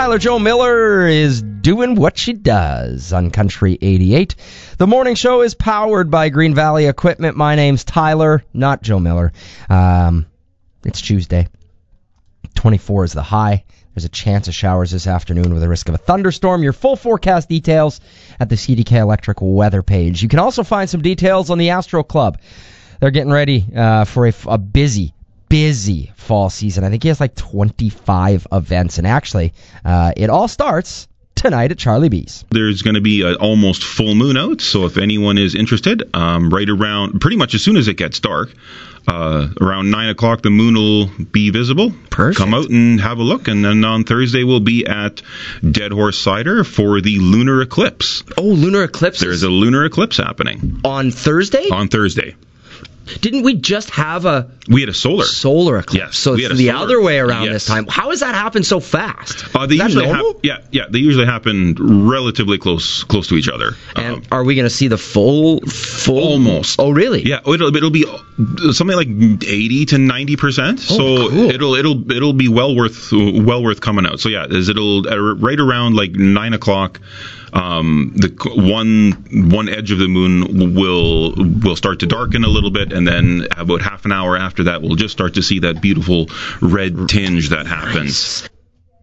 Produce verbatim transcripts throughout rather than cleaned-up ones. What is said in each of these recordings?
Tyler Jo Miller is doing what she does on Country eighty-eight. The morning show is powered by Green Valley Equipment. My name's Tyler, not Joe Miller. Um, it's Tuesday. twenty-four is the high. There's a chance of showers this afternoon with a risk of a thunderstorm. Your full forecast details at the C D K Electric weather page. You can also find some details on the Astro Club. They're getting ready uh, for a, a busy, busy fall season. I think he has like twenty-five events. And actually, uh, it all starts tonight at Charlie B's. There's going to be an almost full moon out, so if anyone is interested, um, right around, pretty much as soon as it gets dark, uh, around nine o'clock, the moon will be visible. Perfect. Come out and have a look, and then on Thursday we'll be at Dead Horse Cider for the lunar eclipse. Oh, lunar eclipse? There's a lunar eclipse happening. On Thursday? On Thursday. Didn't we just have a... We had a solar. Solar eclipse. Yes. So it's the solar. Other way around yes. this time. How has that happened so fast? Uh, they Is usually that normal? hap- yeah, yeah, they usually happen relatively close close to each other. And um, are we going to see the full... full? Almost. Oh, really? Yeah, it'll, it'll be something like eighty to ninety percent. Oh, so cool. it'll it'll it'll be well worth well worth coming out. So yeah, is it'll uh, right around like nine o'clock. Um, the one one edge of the moon will will start to darken a little bit, and then about half an hour after that, we'll just start to see that beautiful red tinge that happens. Nice.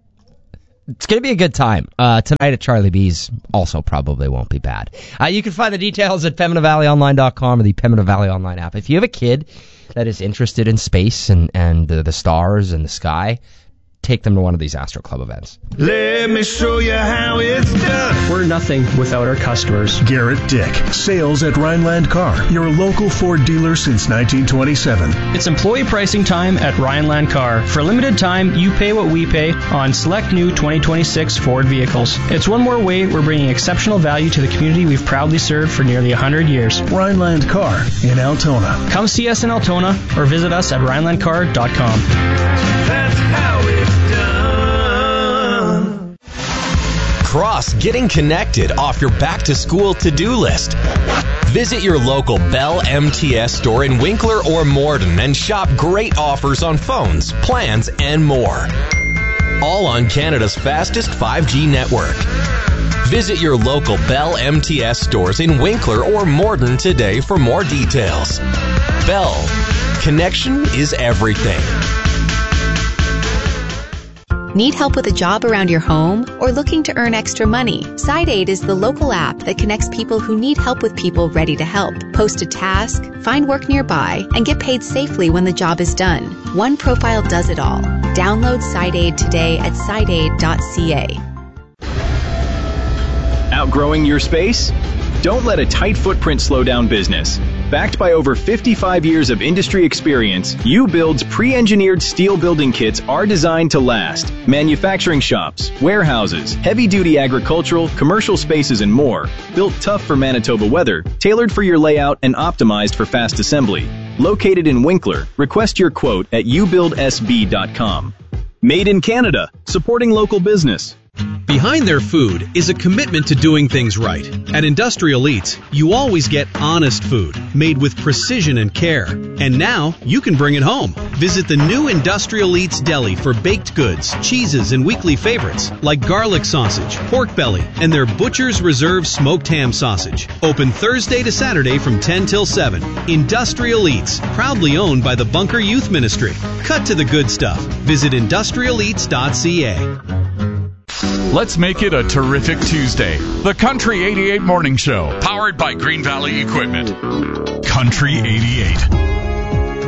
It's going to be a good time. Uh, tonight at Charlie B's also probably won't be bad. Uh, you can find the details at Pembina Valley Online dot com or the Pembina Valley Online app. If you have a kid that is interested in space and, and uh, the stars and the sky, take them to one of these Astro Club events. Let me show you how it's done. We're nothing without our customers. Garrett Dick, sales at Rhineland Car, your local Ford dealer since nineteen twenty-seven. It's employee pricing time at Rhineland Car. For a limited time, you pay what we pay on select new twenty twenty-six Ford vehicles. It's one more way we're bringing exceptional value to the community we've proudly served for nearly one hundred years. Rhineland Car in Altona. Come see us in Altona or visit us at rhineland car dot com. That's how it's done. Cross getting connected off your back-to-school to-do list. Visit your local Bell M T S store in Winkler or Morden and shop great offers on phones, plans, and more. All on Canada's fastest five G network. Visit your local Bell M T S stores in Winkler or Morden today for more details. Bell. Connection is everything. Need help with a job around your home or looking to earn extra money? SideAid is the local app that connects people who need help with people ready to help. Post a task, find work nearby, and get paid safely when the job is done. One profile does it all. Download SideAid today at side aid dot c a. Outgrowing your space? Don't let a tight footprint slow down business. Backed by over fifty-five years of industry experience, U-Build's pre-engineered steel building kits are designed to last. Manufacturing shops, warehouses, heavy-duty agricultural, commercial spaces, and more. Built tough for Manitoba weather, tailored for your layout, and optimized for fast assembly. Located in Winkler, request your quote at u build s b dot com. Made in Canada, supporting local business. Behind their food is a commitment to doing things right. At Industrial Eats, you always get honest food, made with precision and care. And now, you can bring it home. Visit the new Industrial Eats Deli for baked goods, cheeses, and weekly favorites, like garlic sausage, pork belly, and their Butcher's Reserve smoked ham sausage. Open Thursday to Saturday from ten till seven. Industrial Eats, proudly owned by the Bunker Youth Ministry. Cut to the good stuff. Visit industrial eats dot c a. Let's make it a terrific Tuesday. The Country eighty-eight Morning Show, powered by Green Valley Equipment. Country eighty-eight.